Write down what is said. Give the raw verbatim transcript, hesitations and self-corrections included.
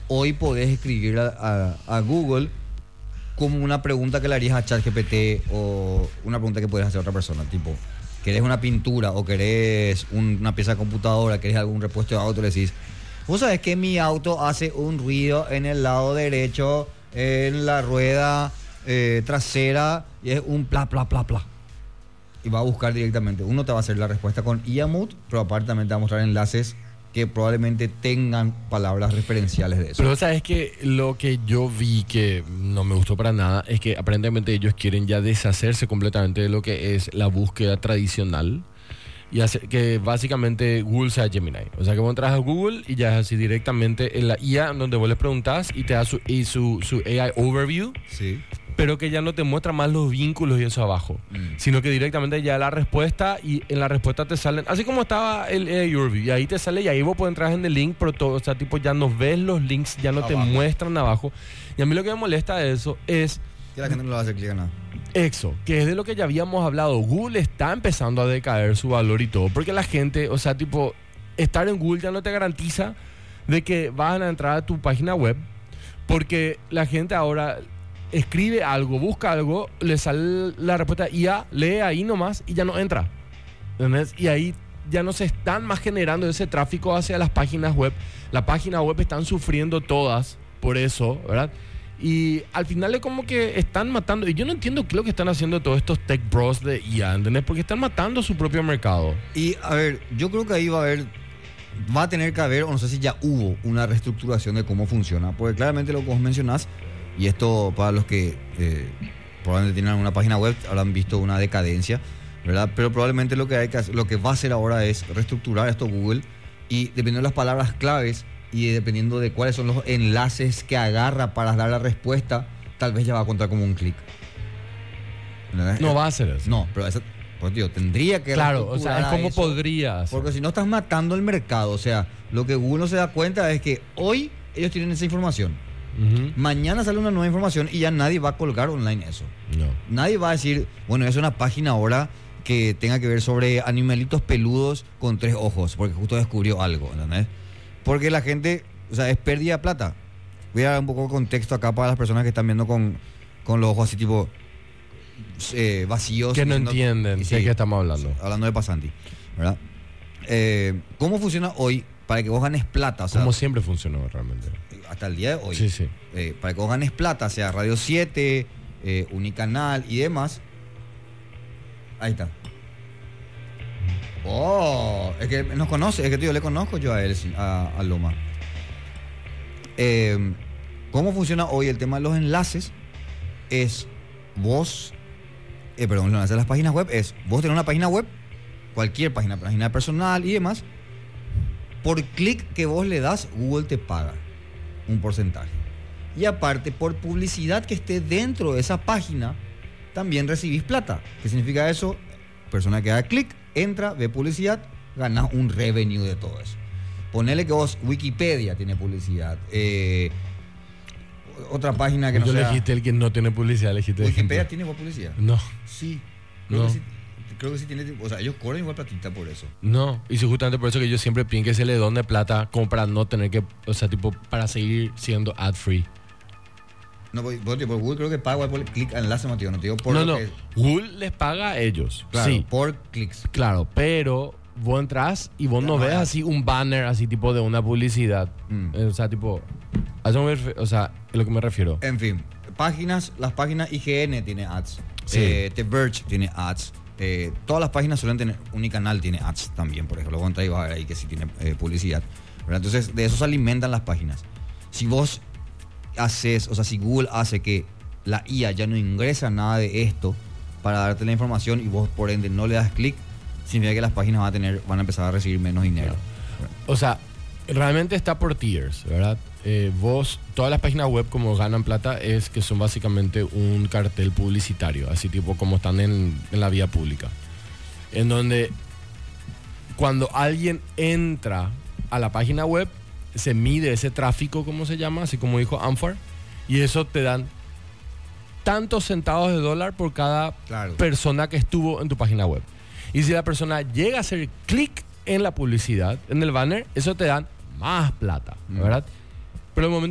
hoy podés escribir a, a, a Google como una pregunta que le harías a ChatGPT o una pregunta que podrías hacer a otra persona, tipo, ¿querés una pintura o querés un, una pieza de computadora, querés algún repuesto de auto? Le decís, vos sabés que mi auto hace un ruido en el lado derecho, en la rueda eh, trasera, y es un pla, pla, pla, pla. Y va a buscar directamente. Uno te va a hacer la respuesta con I A Mood, pero aparte también te va a mostrar enlaces que probablemente tengan palabras referenciales de eso. Pero sabes que lo que yo vi que no me gustó para nada es que aparentemente ellos quieren ya deshacerse completamente de lo que es la búsqueda tradicional y hacer que básicamente Google sea Gemini. O sea que vos entras a Google y ya es así directamente en la I A donde vos le preguntás y te da su, y su, su A I overview. Sí. Pero que ya no te muestra más los vínculos y eso abajo, mm. sino que directamente ya la respuesta, y en la respuesta te salen, así como estaba el A I Overview, y ahí te sale, y ahí vos puedes entrar en el link, pero todo, o sea, tipo, ya no ves los links, ya no abajo. Te muestran abajo. Y a mí lo que me molesta de eso es que la gente no le va a hacer clic a nada. Eso, que es de lo que ya habíamos hablado. Google está empezando a decaer su valor y todo, porque la gente, o sea, tipo, estar en Google ya no te garantiza de que van a entrar a tu página web, porque la gente ahora escribe algo, busca algo, le sale la respuesta I A, lee ahí nomás y ya no entra. ¿Entendés? Y ahí ya no se están más generando ese tráfico hacia las páginas web. Las páginas web están sufriendo todas por eso, ¿verdad? Y al final es como que están matando. Y yo no entiendo qué es lo que están haciendo todos estos tech bros de I A, ¿entendés? Porque están matando su propio mercado. Y a ver, yo creo que ahí va a haber, va a tener que haber, o no sé si ya hubo una reestructuración de cómo funciona. Porque claramente lo que vos mencionás, y esto para los que eh, probablemente tienen una página web habrán visto una decadencia, ¿verdad? Pero probablemente lo que hay que hacer, lo que va a hacer ahora es reestructurar esto Google, y dependiendo de las palabras claves y dependiendo de cuáles son los enlaces que agarra para dar la respuesta, tal vez ya va a contar como un clic. No va a ser eso. No, pero eso, pues tío, tendría que... Claro, o sea, es como eso, podría hacer. Porque si no estás matando el mercado. O sea, lo que Google no se da cuenta es que hoy ellos tienen esa información. Uh-huh. Mañana sale una nueva información y ya nadie va a colgar online eso. No. Nadie va a decir, bueno, es una página ahora que tenga que ver sobre animalitos peludos con tres ojos, porque justo descubrió algo, ¿entendés? Porque la gente, o sea, es pérdida de plata. Voy a dar un poco de contexto acá para las personas que están viendo con, con los ojos así tipo eh, vacíos. Que no diciendo, entienden sí, de qué estamos hablando. Hablando de Pasanti, ¿verdad? Eh, ¿Cómo funciona hoy para que vos ganes plata? O sea, como siempre funcionó realmente. Hasta el día de hoy. Sí, sí. Eh, para que vos ganes plata, sea Radio siete, eh, Unicanal y demás. Ahí está. Oh, es que nos conoce, es que yo le conozco yo a él, a, a Loma. Eh, ¿Cómo funciona hoy el tema de los enlaces? Es vos, eh, perdón, los enlaces de las páginas web es vos tenés una página web, cualquier página, página personal y demás. Por clic que vos le das, Google te paga un porcentaje. Y aparte, por publicidad que esté dentro de esa página, también recibís plata. ¿Qué significa eso? Persona que da clic, entra, ve publicidad, ganás un revenue de todo eso. Ponele que vos, Wikipedia tiene publicidad. Eh, otra página que no Yo sea... elegiste el que no tiene publicidad, elegiste ¿Wikipedia tiene igual publicidad? No. Sí. Creo no. que sí. Creo que sí tiene, o sea, ellos cobran igual platita por eso. No, y justamente por eso que yo siempre pienso que se le done plata como para no tener que, o sea, tipo, para seguir siendo ad free. No, por, por, por Google creo que paga igual por clic enlace, Mateo, no te digo por No, lo no, que... Google les paga a ellos, claro, sí. por clics. Claro, pero vos entras y vos ya no ves ya. así un banner así tipo de una publicidad. Mm. O sea, tipo, a eso me ref- o sea, es lo que me refiero. En fin, páginas, las páginas I G N tiene ads, sí. eh, The Verge tiene ads. Eh, todas las páginas suelen tener, Unicanal tiene ads también, por ejemplo, vos ahí vas a ver ahí que sí tiene eh, publicidad, ¿verdad? Entonces de eso se alimentan las páginas. Si vos haces, o sea, si Google hace que la I A ya no ingresa nada de esto para darte la información y vos por ende no le das clic, significa que las páginas van a tener, van a empezar a recibir menos dinero. O sea, realmente está por tiers, ¿verdad? Eh, vos, todas las páginas web como ganan plata es que son básicamente un cartel publicitario, así tipo como están en, en la vía pública, en donde cuando alguien entra a la página web se mide ese tráfico, como se llama, así como dijo Amfar, y eso te dan tantos centavos de dólar por cada claro. persona que estuvo en tu página web. Y si la persona llega a hacer clic en la publicidad, en el banner, eso te dan más plata, ¿verdad? Mm. Pero el momento